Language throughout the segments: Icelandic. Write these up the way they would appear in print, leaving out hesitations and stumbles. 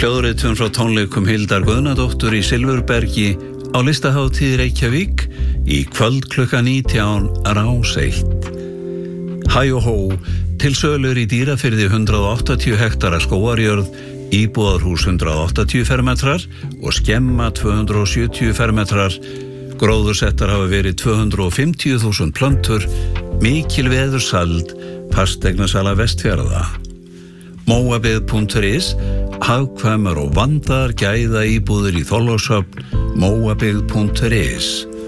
Hljóðritun frá tónleikum Hildar Guðnadóttur í Silfurbergi á Listahátíð Reykjavík í kvöld klukkan 19 Rás 1. Hæ og hó, til sölur í Dýrafirði 180 hektara skógarjörð, íbúðarhús 180 fermetrar og skemma 270 fermetrar. Gróðursettar hafa verið 250.000 plöntur, mikil veðursald, fasteignasala Vestfjarða. Móabyggð.is, hagkvæmar og vandaðar gæða íbúðir í Þorlákshöfn, Móabyggð.is.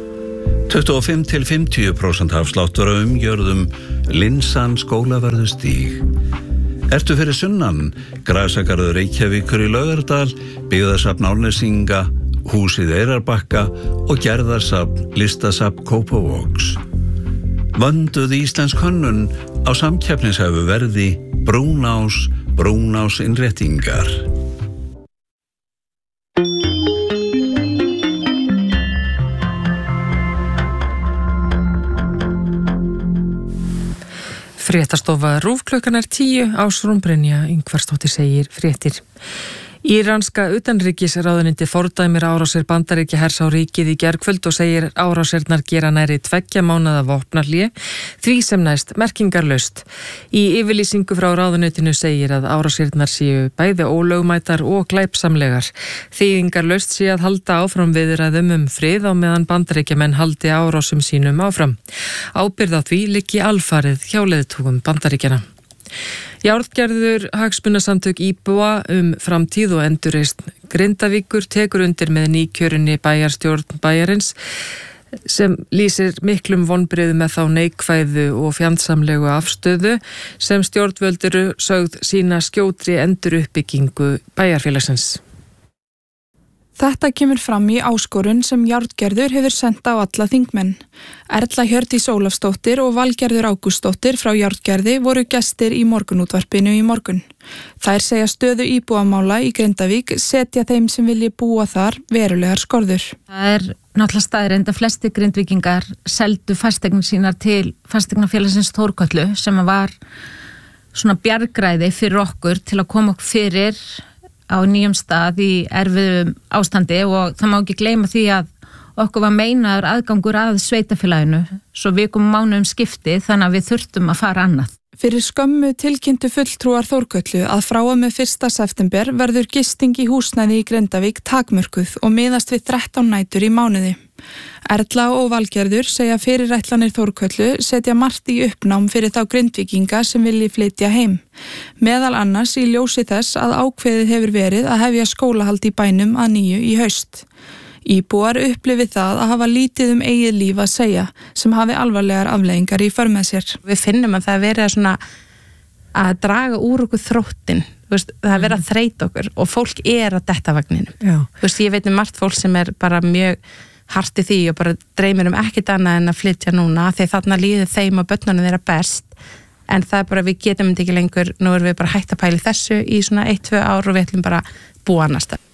25-50% afsláttur á umgjörðum Linsan Skólaverðustíg. Ertu fyrir sunnan, Grasagarður Reykjavíkur í Laugardal, Byggðasafn Árnesinga, Húsið Eyrarbakka og Gerðarsafn Listasafn Kópavogs. Vönduð íslensk hönnun á samkeppnishæfu verði Brúnás innréttingar. Fréttastofa RÚV klukkan 10, Ásrún Brynja Ingvarsdóttir segir fréttir. Íranska utanríkisráðuneyti fordæmir árásir Bandaríkjahers á ríkið í gærkvöld og segir árásirnar gera nærri 2 mánaða vopnahlé, því sem næst merkingarlaust. Í yfirlýsingu frá ráðuneytinu segir að árásirnar séu bæði ólögmætar og glæpsamlegar. Þýðingarlaust sé að halda áfram viðræðum frið á meðan Bandaríkjamenn haldi árásum sínum áfram. Ábyrgð á því liggi alfarið hjá leiðtogum Bandaríkjanna. Járngerður hagsmunasamtök íbúa framtíð og endurreisn Grindavíkur tekur undir með nýkjörinni bæjarstjórn bæjarins sem lýsir miklum vonbrigðum með þá neikvæðu og fjandsamlegu afstöðu sem stjórnvöld eru sögð sína skjótri enduruppbyggingu bæjarfélagsins. Þetta kemur fram í áskorun sem Járngerður hefur sent á alla þingmenn. Erla Hjördís Ólafsdóttir og Valgerður Ágústsdóttir frá Járngerði voru gestir í morgunútvarpinu í morgun. Þær segja stöðu íbúamála í Grindavík setja þeim sem vilji búa þar verulegar skorður. Það náttúrulega staðreynd að flesti grindvíkingar seldu fasteignir sínar til fasteignafélagsins Þórkötlu sem var svona bjargræði fyrir okkur til að koma okkur fyrir á nýjum stað í erfiðum ástandi og það má ekki gleyma því að okkur var meinaður aðgangur að sveitafélaginu svo vikum mánuðum skipti þannig að við þurftum að fara annað. Fyrir skömmu tilkynntu fulltrúar Þórkötlu að frá og með 1. september verður gisting í húsnæði í Grindavík takmörkuð og miðast við 13 nætur í mánuði. Erla og Valgerður segja fyrirætlanir Þórkötlu setja margt í uppnám fyrir þá grindvíkinga sem vilji flytja heim. Meðal annars í ljósi þess að ákveðið hefur verið að hefja skólahald í bænum að nýju í haust. Íbúar upplifið það að hafa lítið eigið líf að segja sem hafi alvarlegar afleiðingar í för með sér. Við finnum að það verið svona að draga úr okkur þróttin. Það verið að þreyta okkur og fólk að detta vagninum. Ég veit margt fólk sem bara mjög hart í því og bara dreymir ekkert annað en að flytja núna því þarna líður þeim og börnunum þeirra best en það bara við getum þetta ekki lengur, nú erum við bara hægt að pæla þessu í svona 1-2 ár og við ætlum bara búa annars staðar.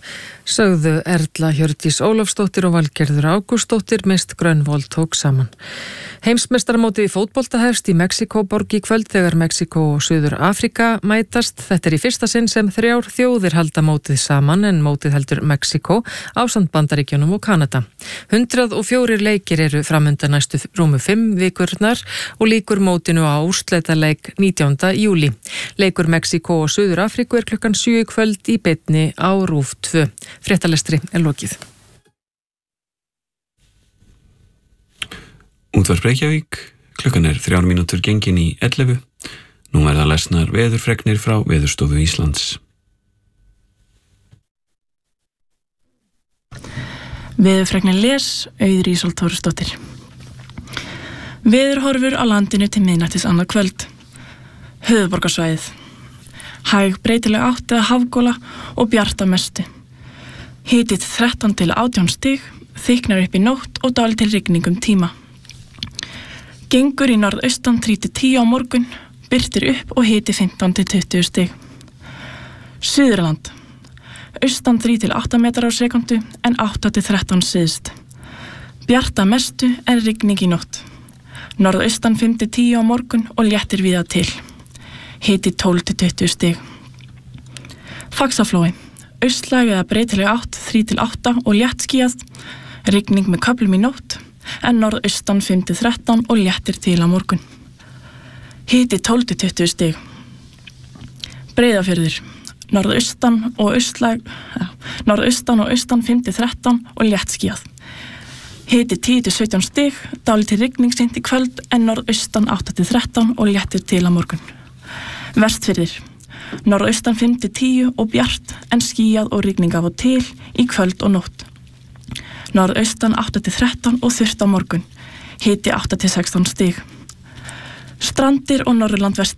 Sögðu Erla Hjördís Ólafsdóttir og Valgerður Ágústsdóttir Mist Grönvold tók saman. Heimsmeistaramótið í fótbolta hefst í Mexíkóborg í kvöld þegar Mexíkó og Suður Afrika mætast. Þetta í fyrsta sinn sem 3 þjóðir halda mótið saman en mótið heldur Mexíkó ásamt Bandaríkjunum og Kanada. 104 leikir eru framundan næstu rúmu 5 vikurnar og lýkur mótinu á úrslitaleik 19. júlí. Leikur Mexíkó og Suður Afriku klukkan 7 í kvöld í beinni á RÚV 2. Fréttalestri lokið. Útvarp Reykjavík, klukkan 3 mínútur gengin í 11. Nú verða lesnar veðurfregnir frá Veðurstofu Íslands. Veðurfregnir les Auður Ísold Þórsdóttir. Veðurhorfur á landinu til miðnættis annað kvöld. Höfuðborgarsvæðið. Hæg breytileg átt eða hafgóla og bjart að mestu. Hitið 13 til 18 stig, þykknar upp í nótt og dálítil rigning tíma. Gengur í norðaustan 3 til 10 á morgun, birtir upp og hiti 15 til 20 stig. Suðurland. Austan 3 til 8 metrar á sekundu en 8 til 13 syðst. Bjart að mestu en rigning í nótt. Norðaustan 5 til 10 á morgun og léttir víða til. Hiti 12 til 20 stig. Faxaflói. austlæg eða breytileg átt 3-8 og léttskýjað, rigning með köflum í nótt, en norðaustan 5-13 og léttir til á morgun. Hiti 12-20 stig. Breiðafjörður, norðaustan og austan 5-13 og léttskýjað. Hiti 10-17 stig, dálítil rigning seint í kvöld, en norðaustan 8-13 og léttir til á morgun. Vestfirðir, norðaustan 5-10 og bjart, en skýjað og rigning af og til í kvöld og nótt. Norðaustan 8-13 og þurrt á morgun, hiti 8-16 stig. Strandir og Norðurland